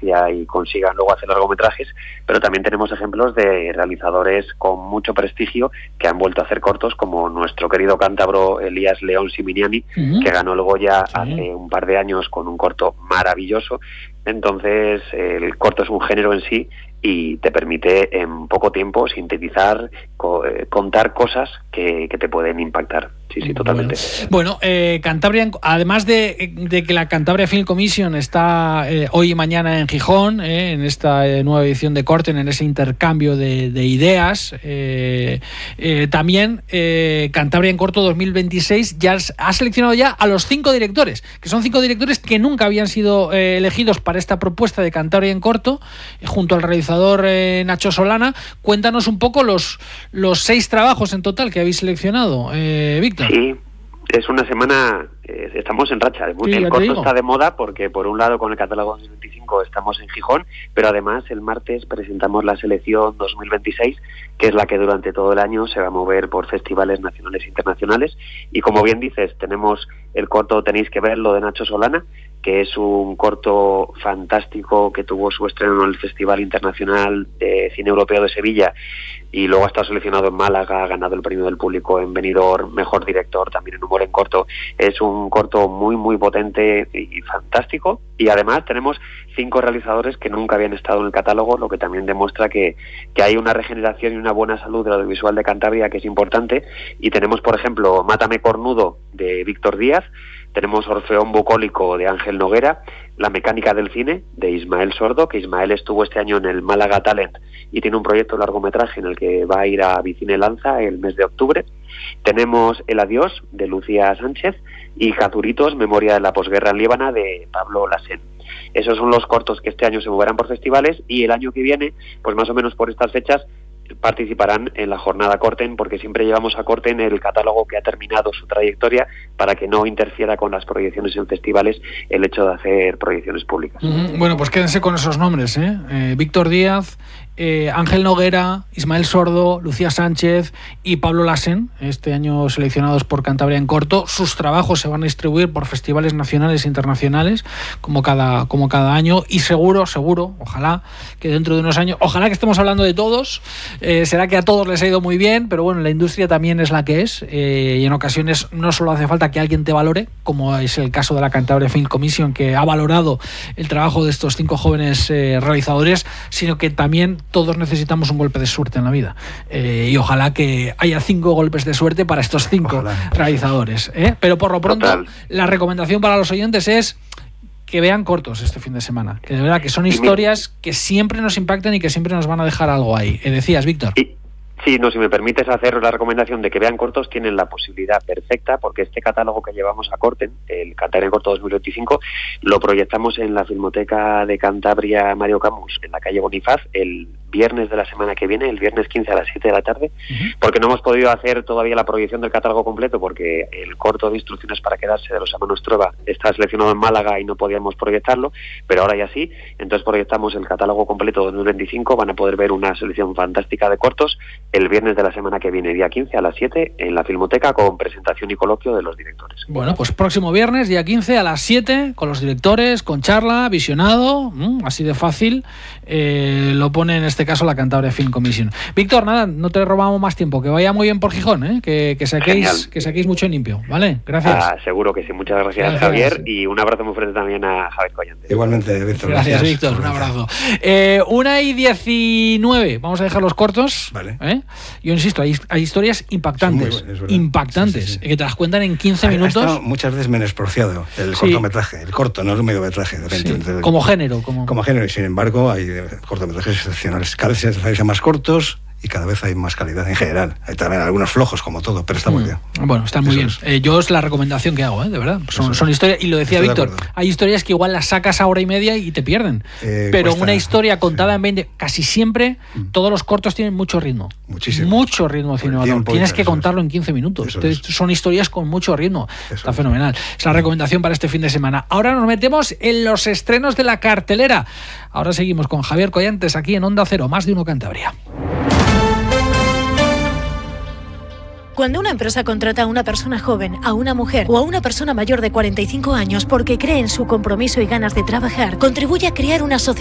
experiencia y consigan luego hacer largometrajes, pero también tenemos ejemplos de realizadores con mucho prestigio que han vuelto a hacer cortos, como nuestro querido cántabro Elías León Siminiani, que ganó el Goya hace un par de años con un corto maravilloso. Entonces, el corto es un género en sí y te permite en poco tiempo sintetizar, contar cosas que te pueden impactar. Sí, totalmente. Bueno, Cantabria, además de que la Cantabria Film Commission está hoy y mañana en Gijón, en esta nueva edición de Corten, en ese intercambio de ideas, también Cantabria en Corto 2026 ya ha seleccionado ya a los 5 directores, que son 5 directores que nunca habían sido elegidos para esta propuesta de Cantabria en Corto, junto al realizador Nacho Solana. Cuéntanos un poco los 6 trabajos en total que habéis seleccionado, Víctor. Sí, es una semana, estamos en racha. El corto está de moda porque, por un lado, con el catálogo 2025 estamos en Gijón, pero además el martes presentamos la selección 2026, que es la que durante todo el año se va a mover por festivales nacionales e internacionales. Y como bien dices, tenemos el corto Tenéis que verlo, de Nacho Solana, que es un corto fantástico que tuvo su estreno en el Festival Internacional de Cine Europeo de Sevilla y luego ha estado seleccionado en Málaga, ha ganado el premio del público en Benidorm, mejor director también en humor en corto. Es un corto muy, muy potente y fantástico, y además tenemos 5 realizadores que nunca habían estado en el catálogo, lo que también demuestra que hay una regeneración y una buena salud del audiovisual de Cantabria, que es importante. Y tenemos, por ejemplo, Mátame Cornudo, de Víctor Díaz. Tenemos Orfeón Bucólico, de Ángel Noguera, La mecánica del cine, de Ismael Sordo, que Ismael estuvo este año en el Málaga Talent y tiene un proyecto largometraje en el que va a ir a Vicine Lanza el mes de octubre. Tenemos El adiós, de Lucía Sánchez, y Jazuritos, Memoria de la posguerra en Líbana, de Pablo Lasén. Esos son los cortos que este año se moverán por festivales, y el año que viene, pues más o menos por estas fechas, participarán en la jornada Corten, porque siempre llevamos a Corten el catálogo que ha terminado su trayectoria para que no interfiera con las proyecciones en festivales el hecho de hacer proyecciones públicas. Bueno, pues quédense con esos nombres, Víctor Díaz, Ángel Noguera, Ismael Sordo, Lucía Sánchez y Pablo Lasén, este año seleccionados por Cantabria en Corto. Sus trabajos se van a distribuir por festivales nacionales e internacionales, como cada año, y seguro, ojalá que dentro de unos años, ojalá que estemos hablando de todos, será que a todos les ha ido muy bien, pero bueno, la industria también es la que es, y en ocasiones no solo hace falta que alguien te valore, como es el caso de la Cantabria Film Commission, que ha valorado el trabajo de estos 5 jóvenes realizadores, sino que también todos necesitamos un golpe de suerte en la vida, y ojalá que haya 5 golpes de suerte para estos 5 realizadores, pero por lo pronto la recomendación para los oyentes es que vean cortos este fin de semana, que de verdad que son historias que siempre nos impactan y que siempre nos van a dejar algo ahí. Decías, Víctor. Sí, si me permites hacer la recomendación de que vean cortos, tienen la posibilidad perfecta, porque este catálogo que llevamos a Corten, el Cantabria en Corto 2025, lo proyectamos en la Filmoteca de Cantabria Mario Camus, en la calle Bonifaz, el viernes de la semana que viene, el viernes 15 a las 7 de la tarde, porque no hemos podido hacer todavía la proyección del catálogo completo, porque el corto de Instrucciones para quedarse, de los hermanos Trueba, está seleccionado en Málaga y no podíamos proyectarlo, pero ahora ya sí. Entonces proyectamos el catálogo completo 2025, van a poder ver una selección fantástica de cortos el viernes de la semana que viene, día 15 a las 7, en la Filmoteca, con presentación y coloquio de los directores. Bueno, pues próximo viernes, día 15 a las 7, con los directores, con charla, visionado, así de fácil, lo pone en este caso la Cantabria Film Commission. Víctor, nada, no te robamos más tiempo, que vaya muy bien por Gijón, que saquéis mucho limpio, ¿vale? Gracias. Seguro que sí, muchas gracias, Javier, y un abrazo muy fuerte también a Javier Collantes. Igualmente, Víctor. Gracias, Víctor, un abrazo. 1:19, vamos a dejar los cortos. Vale. Yo insisto, hay historias impactantes, sí. que te las cuentan en 15 minutos. Ha estado muchas veces menospreciado el cortometraje, el corto, no el mediometraje. Como género. Como género, y sin embargo hay cortometrajes excepcionales. Cada vez se realizan más cortos y cada vez hay más calidad en general. Hay también algunos flojos, como todo, pero está muy bien. Bueno, está muy bien. Yo es la recomendación que hago, de verdad. Son historias, y lo decía Víctor, hay historias que igual las sacas a hora y media y te pierden. Pero una historia contada en 20, casi siempre, todos los cortos tienen mucho ritmo. Muchísimo. Mucho ritmo cinematográfico. Tienes que contarlo en 15 minutos. Son historias con mucho ritmo. Está fenomenal. Es la recomendación para este fin de semana. Ahora nos metemos en los estrenos de la cartelera. Ahora seguimos con Javier Collantes aquí en Onda Cero, Más de Uno Cantabria. Cuando una empresa contrata a una persona joven, a una mujer o a una persona mayor de 45 años porque cree en su compromiso y ganas de trabajar, contribuye a crear una sociedad